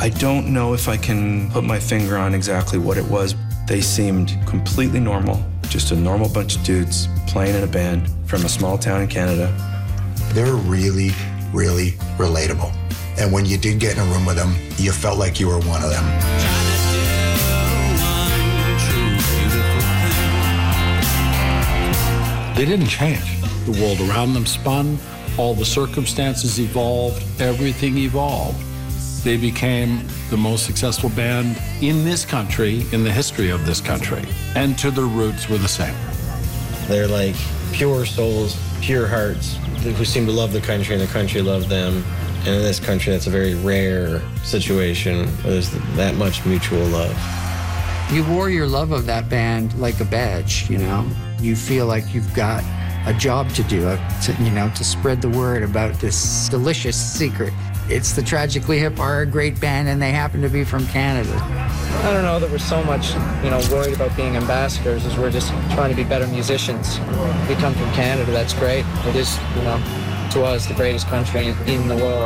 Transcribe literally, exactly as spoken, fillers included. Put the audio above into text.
I don't know if I can put my finger on exactly what it was. They seemed completely normal, just a normal bunch of dudes playing in a band from a small town in Canada. They're really, really relatable. And when you did get in a room with them, you felt like you were one of them. They didn't change. The world around them spun, all the circumstances evolved, everything evolved. They became the most successful band in this country, in the history of this country, and to their roots were the same. They're like pure souls, pure hearts, who seem to love the country and the country loved them. And in this country, that's a very rare situation where there's that much mutual love. You wore your love of that band like a badge, you know? You feel like you've got a job to do, uh, to, you know, to spread the word about this delicious secret. It's the Tragically Hip are a great band, and they happen to be from Canada. I don't know that we're so much, you know, worried about being ambassadors as we're just trying to be better musicians. We come from Canada, that's great. It is, you know, to us, the greatest country in the world.